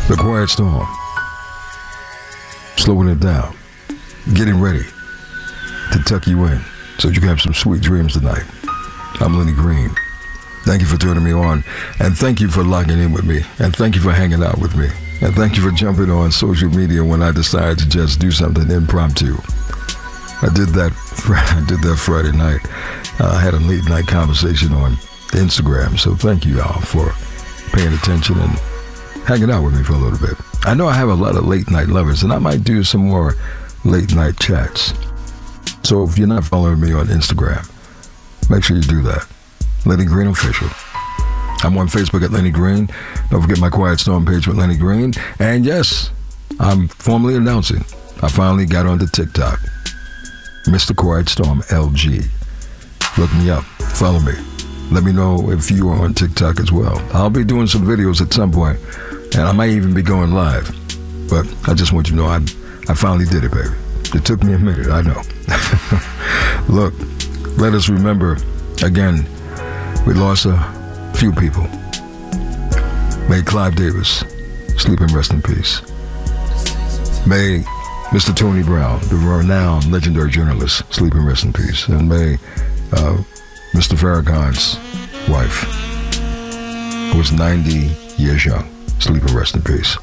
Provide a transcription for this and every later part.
The Quiet Storm. Slowing it down. Getting ready to tuck you in so you can have some sweet dreams tonight. I'm Lenny Green. Thank you for turning me on, and thank you for logging in with me, and thank you for hanging out with me, and thank you for jumping on social media when I decided to just do something impromptu. I did that Friday night. I had a late night conversation on Instagram, so thank you all for paying attention and hanging out with me for a little bit. I know I have a lot of late night lovers, and I might do some more late night chats. So if you're not following me on Instagram, make sure you do that. Lenny Green Official. I'm on Facebook at Lenny Green. Don't forget my Quiet Storm page with Lenny Green. And yes, I'm formally announcing I finally got onto TikTok. Mr. Quiet Storm LG. Look me up. Follow me. Let me know if you are on TikTok as well. I'll be doing some videos at some point, and I might even be going live. But I just want you to know I finally did it, baby. It took me a minute, I know. Look, let us remember, again, we lost a few people. May Clive Davis sleep and rest in peace. May Mr. Tony Brown, the renowned legendary journalist, sleep and rest in peace. And may Mr. Farrakhan's wife, who was 90 years young, sleep and rest in peace.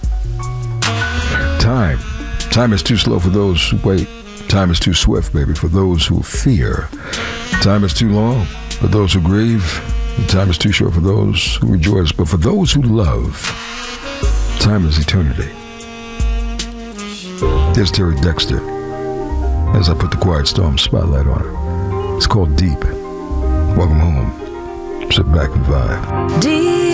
Time is too slow for those who wait. Time is too swift, baby, for those who fear. Time is too long for those who grieve. And time is too short for those who rejoice. But for those who love, time is eternity. Here's Terry Dexter as I put the Quiet Storm spotlight on her. It's called Deep. Welcome home. Sit back and vibe. Deep.